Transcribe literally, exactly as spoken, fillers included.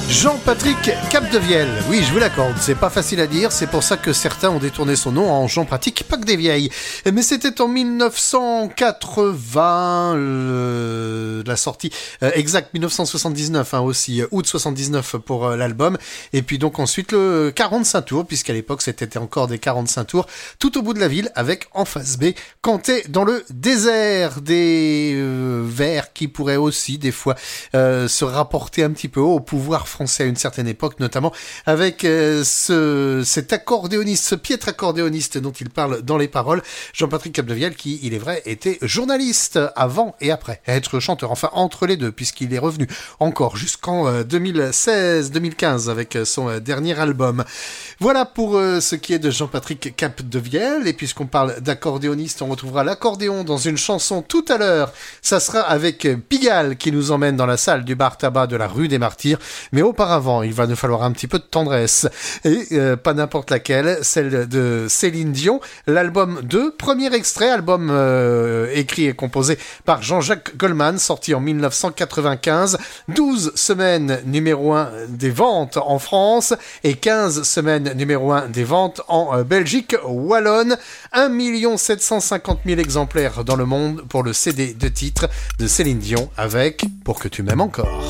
Jean-Patrick Capdevielle, oui je vous l'accorde, c'est pas facile à dire, c'est pour ça que certains ont détourné son nom en Jean-Pratique Pacdevieille. Mais c'était en mille neuf cent quatre-vingts, euh, la sortie euh, exacte mille neuf cent soixante-dix-neuf hein, aussi, août soixante-dix-neuf pour euh, l'album, et puis donc ensuite le quarante-cinq tours, puisqu'à l'époque c'était encore des quarante-cinq tours, tout au bout de la ville, avec en face B, quand t'es dans le désert, des euh, vers qui pourraient aussi des fois euh, se rapporter un petit peu au pouvoir français à une certaine époque, notamment avec euh, ce, cet accordéoniste, ce piètre accordéoniste dont il parle dans les paroles, Jean-Patrick Capdevielle, qui, il est vrai, était journaliste avant et après être chanteur, enfin entre les deux, puisqu'il est revenu encore jusqu'en euh, deux mille seize deux mille quinze avec son euh, dernier album. Voilà pour euh, ce qui est de Jean-Patrick Capdevielle, et puisqu'on parle d'accordéoniste, on retrouvera l'accordéon dans une chanson tout à l'heure. Ça sera avec Pigalle qui nous emmène dans la salle du bar tabac de la rue des Martyrs, mais auparavant, il va nous falloir un petit peu de tendresse, et euh, pas n'importe laquelle, celle de Céline Dion, l'album deux, premier extrait, album euh, écrit et composé par Jean-Jacques Goldman, sorti en mille neuf cent quatre-vingt-quinze, douze semaines numéro un des ventes en France, et quinze semaines numéro un des ventes en euh, Belgique wallonne, un million sept cent cinquante mille exemplaires dans le monde pour le C D de titre de Céline Dion avec « Pour que tu m'aimes encore ».